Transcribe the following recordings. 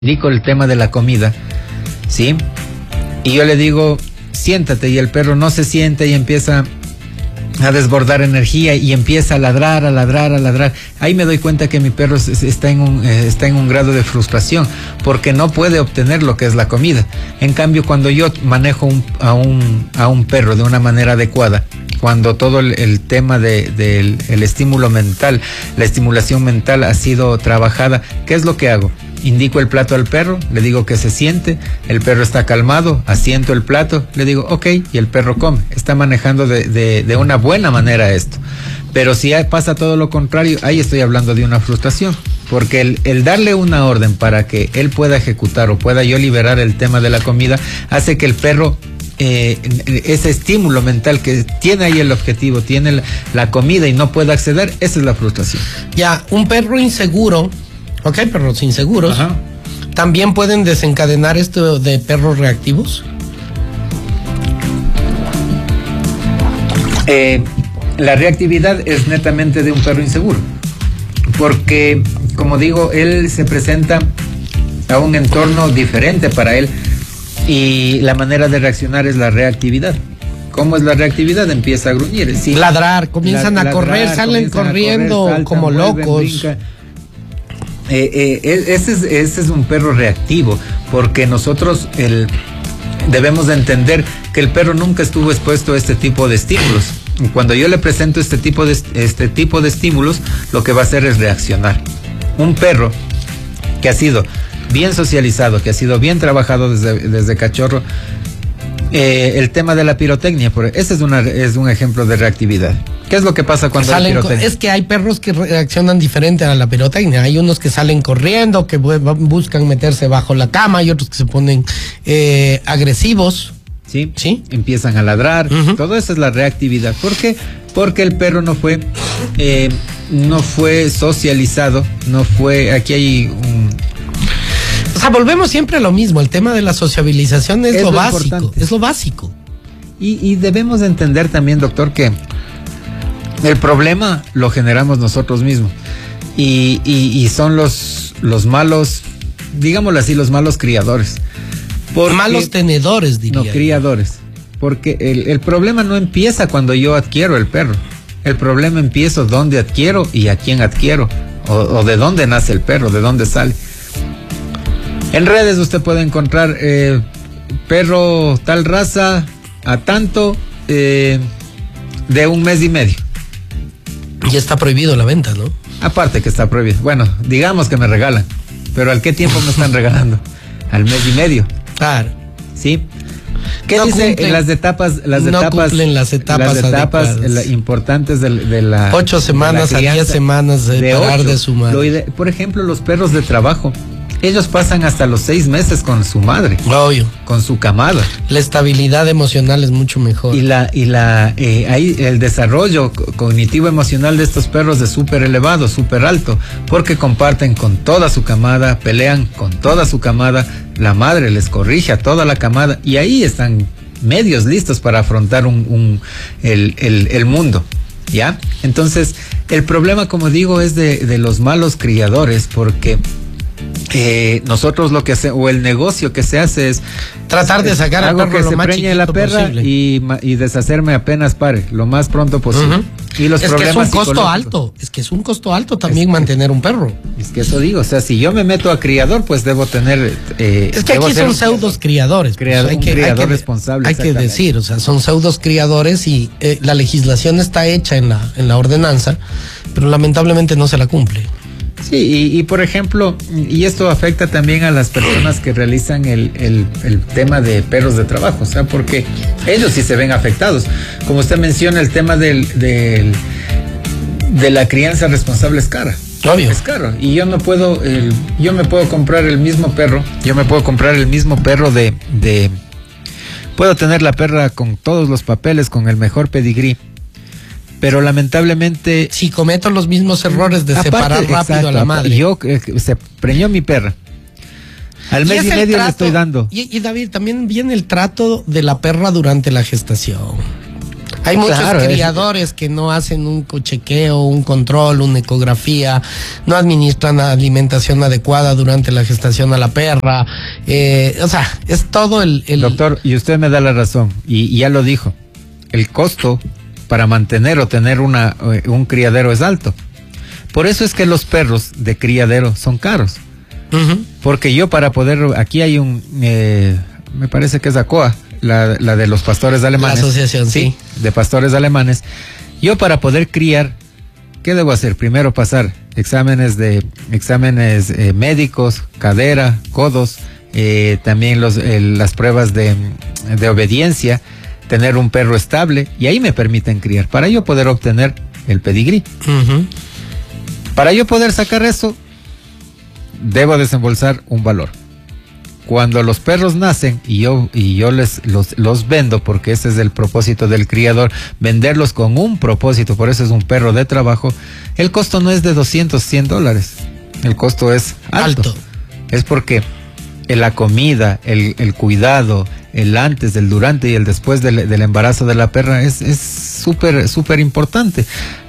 indico el tema de la comida, ¿sí? Y yo le digo, siéntate, y el perro no se sienta y empieza a desbordar energía y empieza a ladrar, a ladrar, a ladrar. Ahí me doy cuenta que mi perro está en un grado de frustración porque no puede obtener lo que es la comida. En cambio, cuando yo manejo a un perro de una manera adecuada, cuando todo el tema del estímulo mental, la estimulación mental ha sido trabajada, ¿qué es lo que hago? Indico el plato al perro, le digo que se siente, el perro está calmado, asiento el plato, le digo ok, y el perro come. Está manejando de una buena manera esto. Pero si pasa todo lo contrario, ahí estoy hablando de una frustración, porque el darle una orden para que él pueda ejecutar o pueda yo liberar el tema de la comida, hace que el perro, ese estímulo mental que tiene ahí el objetivo, tiene la comida y no puede acceder, esa es la frustración. Ya, un perro inseguro. Ok, perros inseguros. Ajá. ¿También pueden desencadenar esto de perros reactivos? La reactividad es netamente de un perro inseguro, porque, como digo, él se presenta a un entorno diferente para él y la manera de reaccionar es la reactividad. ¿Cómo es la reactividad? Empieza a gruñir. Sí. Ladrar, comienzan a correr, salen corriendo, saltan, como mueven, locos. Brinca. Ese es un perro reactivo, porque nosotros debemos de entender que el perro nunca estuvo expuesto a este tipo de estímulos. Cuando yo le presento este tipo de estímulos, lo que va a hacer es reaccionar. Un perro que ha sido bien socializado, que ha sido bien trabajado desde cachorro, el tema de la pirotecnia, ese es un ejemplo de reactividad. ¿Qué es lo que pasa cuando hay pirotecnia? Es que hay perros que reaccionan diferente a la pirotecnia. Hay unos que salen corriendo, que buscan meterse bajo la cama, hay otros que se ponen agresivos. ¿Sí? ¿Sí? Empiezan a ladrar. Todo eso es la reactividad. ¿Por qué? Porque el perro no fue socializado, aquí hay O sea, volvemos siempre a lo mismo. El tema de la sociabilización es lo básico. Importante. Es lo básico. Y debemos de entender también, doctor, que el problema lo generamos nosotros mismos. Y son los malos, digámoslo así, los malos criadores. Malos tenedores, diría. No, criadores. Porque el problema no empieza cuando yo adquiero el perro. El problema empieza dónde adquiero y a quién adquiero. O de dónde nace el perro, de dónde sale. En redes usted puede encontrar perro tal raza a tanto de 1 mes y medio. Y está prohibido la venta, ¿no? Aparte que está prohibido. Bueno, digamos que me regalan. Pero ¿al qué tiempo me están regalando? Al mes y medio. Claro. ¿Sí? ¿Qué no dice cumplen, las etapas? Cumplen las etapas importantes de la 8 semanas a 10 semanas de parar de su madre. Por ejemplo, los perros de trabajo. Ellos pasan hasta los 6 meses con su madre. Obvio. Con su camada. La estabilidad emocional es mucho mejor. Ahí el desarrollo cognitivo emocional de estos perros es súper elevado, súper alto, porque comparten con toda su camada, pelean con toda su camada, la madre les corrige a toda la camada y ahí están medios listos para afrontar el mundo. ¿Ya? Entonces, el problema, como digo, es de los malos criadores, porque nosotros lo que hace, o el negocio que se hace es tratar de sacar al perro que lo se más preñe la perra posible. Y deshacerme apenas pare, lo más pronto posible. Y los problemas que es un costo alto, es un costo alto también mantener un perro. Es que eso digo, o sea, si yo me meto a criador, pues debo tener es que aquí son pseudos criadores, criador responsable. Hay que decir, o sea, son pseudos criadores y la legislación está hecha en la ordenanza, pero lamentablemente no se la cumple. Sí, y por ejemplo, y esto afecta también a las personas que realizan el tema de perros de trabajo, o sea, porque ellos sí se ven afectados. Como usted menciona, el tema de la crianza responsable es cara. Obvio. Es caro. Y yo me puedo comprar el mismo perro, puedo tener la perra con todos los papeles, con el mejor pedigrí. Pero lamentablemente... Si cometo los mismos errores de separar rápido a la madre. Se preñó mi perra. Al mes y medio le estoy dando. Y David, también viene el trato de la perra durante la gestación. Hay muchos criadores que no hacen un chequeo, un control, una ecografía, no administran la alimentación adecuada durante la gestación a la perra. O sea, es todo el... Doctor, y usted me da la razón, y ya lo dijo. El costo para mantener o tener un criadero es alto. Por eso es que los perros de criadero son caros. Porque yo para poder... Aquí hay me parece que es ACOA, la de los pastores alemanes. La asociación, sí. De pastores alemanes. Yo para poder criar, ¿qué debo hacer? Primero pasar exámenes médicos, cadera, codos, también las pruebas de obediencia, tener un perro estable, y ahí me permiten criar, para yo poder obtener el pedigrí. Para yo poder sacar eso, debo desembolsar un valor. Cuando los perros nacen y yo los vendo, porque ese es el propósito del criador, venderlos con un propósito, por eso es un perro de trabajo, el costo no es de $200, $100, el costo es alto. Es porque la comida, el cuidado, el antes, el durante y el después del embarazo de la perra es súper importante.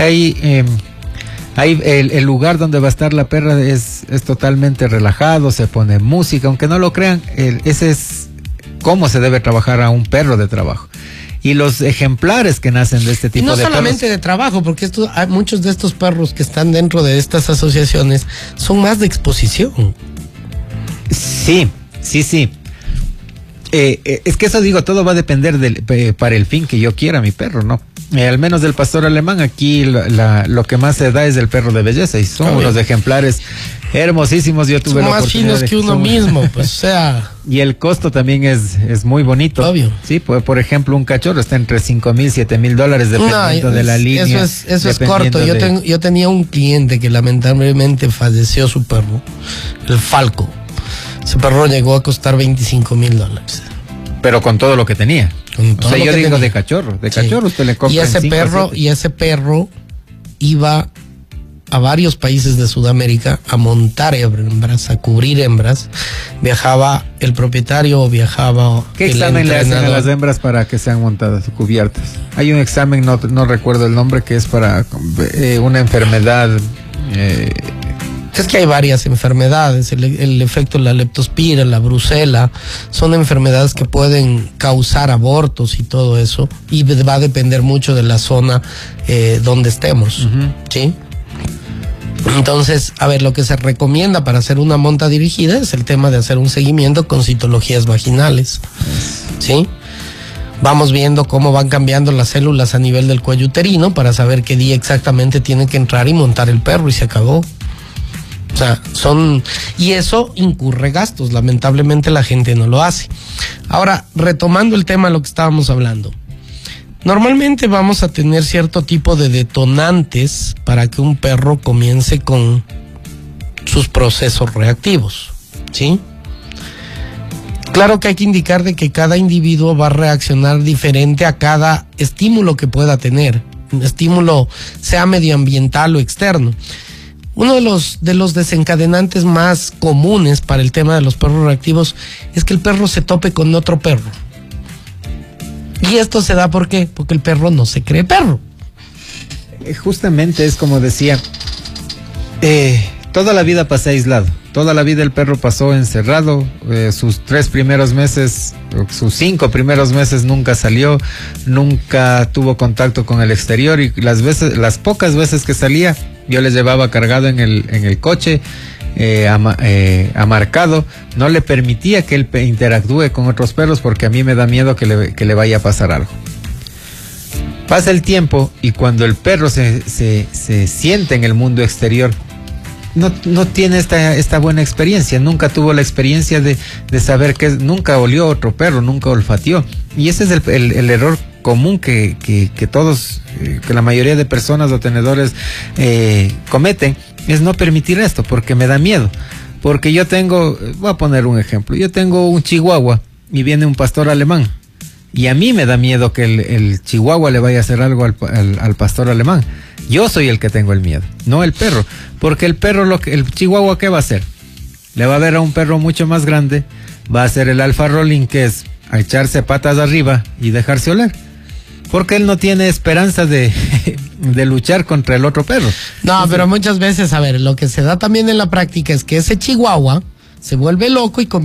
Ahí el lugar donde va a estar la perra es totalmente relajado, se pone música, aunque no lo crean, ese es cómo se debe trabajar a un perro de trabajo. Y los ejemplares que nacen de este tipo de perros... No solamente de trabajo, porque muchos de estos perros que están dentro de estas asociaciones son más de exposición. Sí. Es que eso digo, todo va a depender para el fin que yo quiera mi perro, ¿no? Al menos del pastor alemán, aquí lo que más se da es el perro de belleza, y son unos ejemplares hermosísimos. Yo tuve son más finos que uno mismo, pues, o sea... Y el costo también es muy bonito. Obvio. Sí, pues, por ejemplo, un cachorro está entre $5,000, $7,000, dependiendo de la línea. Eso es corto. Yo tenía un cliente que lamentablemente falleció su perro, el Falco. Ese perro llegó a costar $25,000. Pero con todo lo que tenía. O sea, yo digo tenía. De cachorro usted le compra. Y ese perro iba a varios países de Sudamérica a montar hembras, a cubrir hembras. Viajaba el propietario, viajaba... ¿Qué examen le hacen a las hembras para que sean montadas, cubiertas? Hay un examen, no recuerdo el nombre, que es para una enfermedad... Es que hay varias enfermedades, el efecto de la leptospira, la brucela, son enfermedades que pueden causar abortos y todo eso, y va a depender mucho de la zona donde estemos, ¿sí? Entonces, a ver, lo que se recomienda para hacer una monta dirigida es el tema de hacer un seguimiento con citologías vaginales, ¿sí? Vamos viendo cómo van cambiando las células a nivel del cuello uterino para saber qué día exactamente tiene que entrar y montar el perro, y se acabó. O sea, y eso incurre gastos, lamentablemente la gente no lo hace. Ahora, retomando el tema de lo que estábamos hablando, normalmente vamos a tener cierto tipo de detonantes para que un perro comience con sus procesos reactivos, ¿sí? Claro que hay que indicar de que cada individuo va a reaccionar diferente a cada estímulo que pueda tener, un estímulo sea medioambiental o externo. Uno de los desencadenantes más comunes para el tema de los perros reactivos es que el perro se tope con otro perro. Y esto se da ¿por qué? Porque el perro no se cree perro. Justamente es como decía, toda la vida pasé aislado. Toda la vida el perro pasó encerrado, sus 3 primeros meses, sus 5 primeros meses nunca salió, nunca tuvo contacto con el exterior, y las pocas veces que salía, yo le llevaba cargado en el coche, amarcado, no le permitía que él interactúe con otros perros porque a mí me da miedo que le vaya a pasar algo. Pasa el tiempo y cuando el perro se siente en el mundo exterior, no tiene esta buena experiencia, nunca tuvo la experiencia de saber que nunca olió a otro perro, nunca olfateó. Y ese es el error común que todos, que la mayoría de personas o tenedores cometen, es no permitir esto, porque me da miedo. Porque voy a poner un ejemplo, yo tengo un chihuahua y viene un pastor alemán, y a mí me da miedo que el chihuahua le vaya a hacer algo al pastor alemán. Yo soy el que tengo el miedo, no el perro, porque el chihuahua, ¿qué va a hacer? Le va a ver a un perro mucho más grande, va a hacer el alfa rolling, que es a echarse patas arriba y dejarse oler. porque él no tiene esperanza de luchar contra el otro perro. No, entonces, pero muchas veces, a ver, lo que se da también en la práctica es que ese chihuahua se vuelve loco y comienza